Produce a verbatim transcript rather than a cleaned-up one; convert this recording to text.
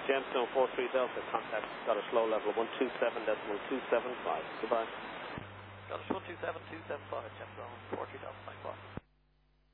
Gemstone four three Delta, contact Scottish low level one two seven decimal two seven five. Goodbye. Scottish one two seven two seven five, Gemstone four three Delta, nine five.